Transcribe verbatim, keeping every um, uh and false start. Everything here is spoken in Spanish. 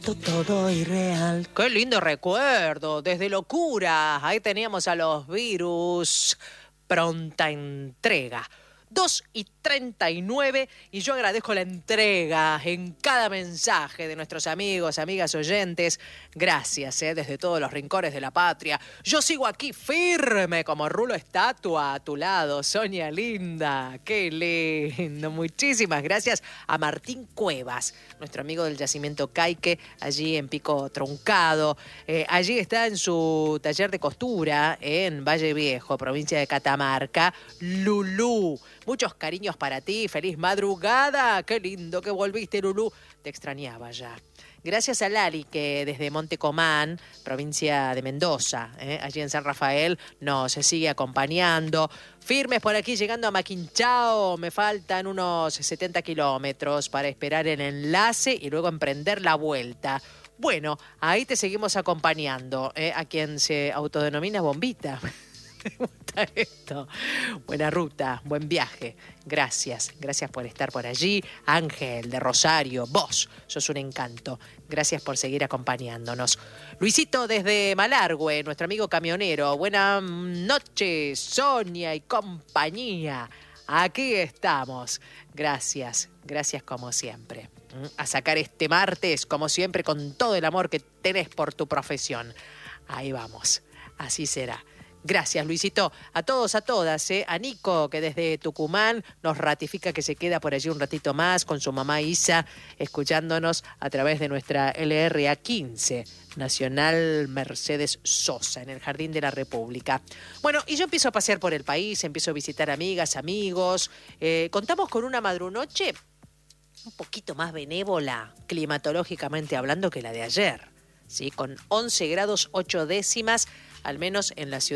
Todo irreal. Qué lindo recuerdo, desde Locura. Ahí teníamos a los Virus. Pronta entrega. dos y treinta y nueve y yo agradezco la entrega en cada mensaje de nuestros amigos, amigas oyentes. Gracias, eh, desde todos los rincones de la patria. Yo sigo aquí firme como rulo estatua a tu lado, Sonia linda. Qué lindo. Muchísimas gracias a Martín Cuevas, nuestro amigo del yacimiento Caique, allí en Pico Truncado. Eh, allí está en su taller de costura eh, en Valle Viejo, provincia de Catamarca. Lulú. Muchos cariños para ti, feliz madrugada. Qué lindo que volviste, Lulú. Te extrañaba ya. Gracias a Lali, que desde Montecomán, provincia de Mendoza, eh, allí en San Rafael, nos sigue acompañando. Firmes por aquí, llegando a Maquinchao. Me faltan unos setenta kilómetros para esperar el enlace y luego emprender la vuelta. Bueno, ahí te seguimos acompañando, eh, a quien se autodenomina Bombita. Me gusta esto. Buena ruta, buen viaje. Gracias, gracias por estar por allí. Ángel de Rosario, vos sos un encanto. Gracias por seguir acompañándonos. Luisito desde Malargüe, nuestro amigo camionero. Buenas noches, Sonia y compañía. Aquí estamos. Gracias, gracias como siempre. A sacar este martes, como siempre, con todo el amor que tenés por tu profesión. Ahí vamos, así será. Gracias, Luisito. A todos, a todas, ¿eh? A Nico, que desde Tucumán nos ratifica que se queda por allí un ratito más con su mamá Isa, escuchándonos a través de nuestra L R A quince, Nacional Mercedes Sosa, en el Jardín de la República. Bueno, y yo empiezo a pasear por el país, empiezo a visitar amigas, amigos. Eh, contamos con una madrunoche un poquito más benévola, climatológicamente hablando, que la de ayer, ¿sí? Con once grados ocho décimas, al menos en la ciudad